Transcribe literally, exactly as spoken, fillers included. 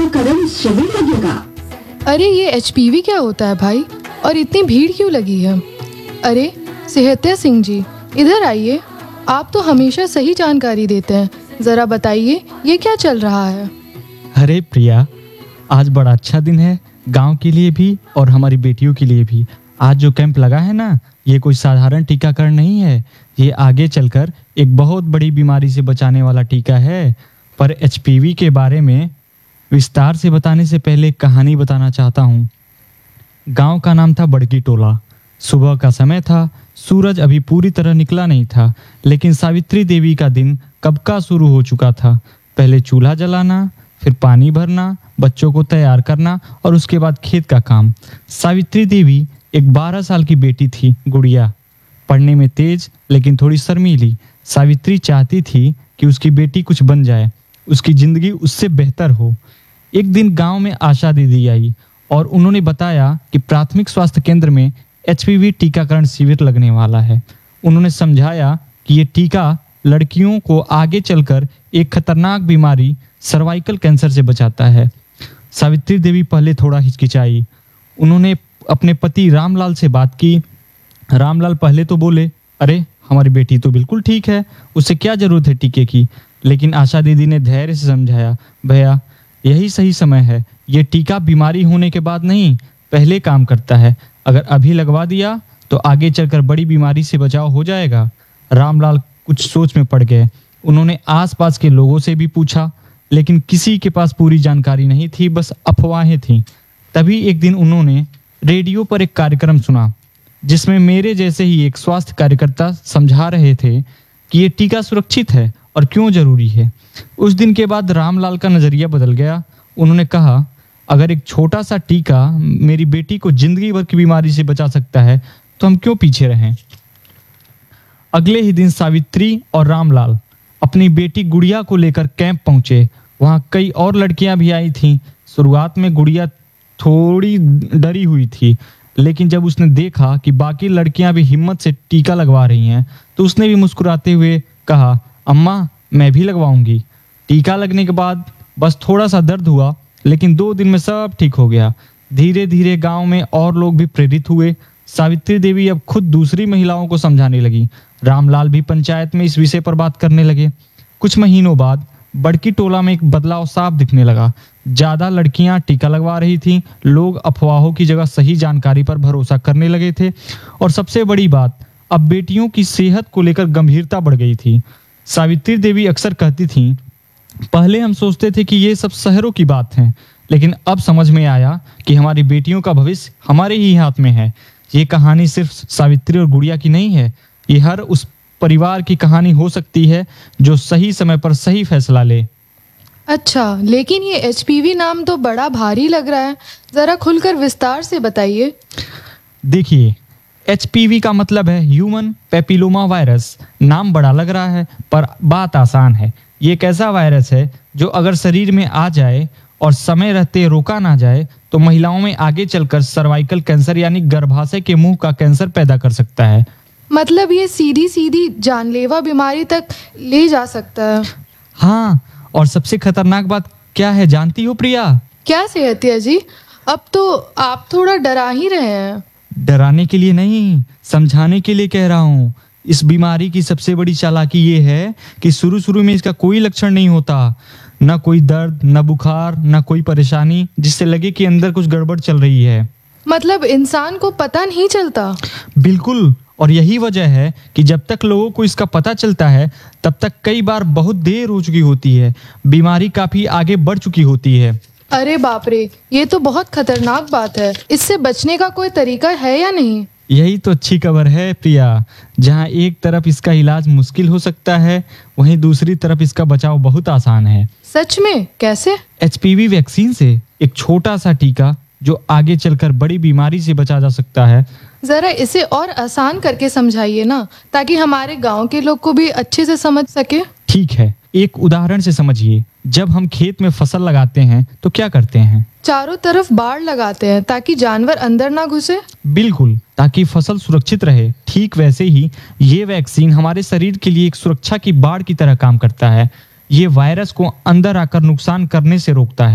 टीकाकरण शिविर लगेगा। अरे ये एच पी वी क्या होता है भाई, और इतनी भीड़ क्यों लगी है? अरे सेहत्या सिंह जी, इधर आइए। आप तो हमेशा सही जानकारी देते हैं, जरा बताइए ये क्या चल रहा है? अरे प्रिया, आज बड़ा अच्छा दिन है गांव के लिए भी और हमारी बेटियों के लिए भी। आज जो कैंप लगा है ना, ये कोई साधारण टीकाकरण नहीं है। ये आगे चलकर एक बहुत बड़ी बीमारी से बचाने वाला टीका है। पर एच पी वी के बारे में विस्तार से बताने से पहले एक कहानी बताना चाहता हूँ। गांव का नाम था बड़की टोला। सुबह का समय था, सूरज अभी पूरी तरह निकला नहीं था, लेकिन सावित्री देवी का दिन कब का शुरू हो चुका था। पहले चूल्हा जलाना, फिर पानी भरना, बच्चों को तैयार करना और उसके बाद खेत का काम। सावित्री देवी एक बारह साल की बेटी थी, गुड़िया। पढ़ने में तेज लेकिन थोड़ी शर्मीली। सावित्री चाहती थी कि उसकी बेटी कुछ बन जाए, उसकी जिंदगी उससे बेहतर हो। एक दिन गांव में आशा दीदी आई और उन्होंने बताया कि प्राथमिक स्वास्थ्य केंद्र में एच पी वी टीकाकरण शिविर लगने वाला है। उन्होंने समझाया कि ये टीका लड़कियों को आगे चलकर एक खतरनाक बीमारी सर्वाइकल कैंसर से बचाता है। सावित्री देवी पहले थोड़ा हिचकिचाई। उन्होंने अपने पति रामलाल से बात की। रामलाल पहले तो बोले, अरे हमारी बेटी तो बिल्कुल ठीक है, उसे क्या जरूरत है टीके की। लेकिन आशा दीदी ने धैर्य से समझाया, भैया यही सही समय है। ये टीका बीमारी होने के बाद नहीं, पहले काम करता है। अगर अभी लगवा दिया तो आगे चलकर बड़ी बीमारी से बचाव हो जाएगा। रामलाल कुछ सोच में पड़ गए। उन्होंने आसपास के लोगों से भी पूछा, लेकिन किसी के पास पूरी जानकारी नहीं थी, बस अफवाहें थीं। तभी एक दिन उन्होंने रेडियो पर एक कार्यक्रम सुना, जिसमें मेरे जैसे ही एक स्वास्थ्य कार्यकर्ता समझा रहे थे कि ये टीका सुरक्षित है और क्यों जरूरी है। उस दिन के बाद रामलाल का नजरिया बदल गया। उन्होंने कहा, अगर एक छोटा सा टीका मेरी बेटी को जिंदगी भर की बीमारी से बचा सकता है तो हम क्यों पीछे रहें। अगले ही दिन सावित्री और रामलाल अपनी बेटी गुड़िया को लेकर कैंप पहुंचे। वहां कई और लड़कियां भी आई थीं। शुरुआत में गुड़िया थोड़ी डरी हुई थी, लेकिन जब उसने देखा कि बाकी लड़कियां भी हिम्मत से टीका लगवा रही हैं तो उसने भी मुस्कुराते हुए कहा, अम्मा मैं भी लगवाऊंगी। टीका लगने के बाद बस थोड़ा सा दर्द हुआ, लेकिन दो दिन में सब ठीक हो गया। धीरे धीरे गांव में और लोग भी प्रेरित हुए। सावित्री देवी अब खुद दूसरी महिलाओं को समझाने लगी। रामलाल भी पंचायत में इस विषय पर बात करने लगे। कुछ महीनों बाद बड़की टोला में एक बदलाव साफ दिखने लगा। ज्यादा लड़कियां टीका लगवा रही थीं। लोग अफवाहों की जगह सही जानकारी पर भरोसा करने लगे थे। और सबसे बड़ी बात, अब बेटियों की सेहत को लेकर गंभीरता बढ़ गई थी। सावित्री देवी अक्सर कहती थीं, पहले हम सोचते थे कि ये सब शहरों की बात है, लेकिन अब समझ में आया कि हमारी बेटियों का भविष्य हमारे ही हाथ में है। ये कहानी सिर्फ सावित्री और गुड़िया की नहीं है, ये हर उस परिवार की कहानी हो सकती है जो सही समय पर सही फैसला ले। अच्छा, लेकिन ये एच पी वी नाम तो बड़ा भारी लग रहा है, जरा खुलकर विस्तार से बताइए। देखिए, एच पी वी का मतलब है ह्यूमन पैपिलोमा वायरस। नाम बड़ा लग रहा है पर बात आसान है। ये एक ऐसा वायरस है जो अगर शरीर में आ जाए और समय रहते रोका ना जाए तो महिलाओं में आगे चलकर सर्वाइकल कैंसर यानी गर्भाशय के मुंह का कैंसर पैदा कर सकता है। मतलब ये सीधी सीधी जानलेवा बीमारी तक ले जा सकता है। हाँ, और सबसे खतरनाक बात क्या है जानती हो प्रिया? क्या सेहतिया जी, अब तो आप थोड़ा डरा ही रहे हैं। डराने के लिए नहीं, समझाने के लिए कह रहा हूँ। इस बीमारी की सबसे बड़ी चालाकी ये है कि शुरू शुरू में इसका कोई लक्षण नहीं होता, न कोई दर्द, न बुखार, न कोई परेशानी जिससे लगे कि अंदर कुछ गड़बड़ चल रही है। मतलब इंसान को पता नहीं चलता? बिल्कुल, और यही वजह है कि जब तक लोगों को इसका पता चलता है तब तक कई बार बहुत देर हो चुकी होती है, बीमारी काफी आगे बढ़ चुकी होती है। अरे बाप रे, ये तो बहुत खतरनाक बात है। इससे बचने का कोई तरीका है या नहीं? यही तो अच्छी खबर है प्रिया। जहाँ एक तरफ इसका इलाज मुश्किल हो सकता है, वहीं दूसरी तरफ इसका बचाव बहुत आसान है। सच में? कैसे? एच पी वी वैक्सीन से एक छोटा सा टीका जो आगे चलकर बड़ी बीमारी से बचा जा सकता है। जरा इसे और आसान करके समझाइए ना, ताकि हमारे गांव के लोग को भी अच्छे से समझ सके। ठीक है, एक उदाहरण से समझिए। जब हम खेत में फसल लगाते हैं तो क्या करते हैं? चारों तरफ बाड़ लगाते हैं ताकि जानवर अंदर ना घुसे। बिल्कुल, ताकि फसल सुरक्षित रहे। ठीक वैसे ही ये वैक्सीन हमारे शरीर के लिए एक सुरक्षा की बाड़ की तरह काम करता है। ये वायरस को अंदर आकर नुकसान करने से रोकता है।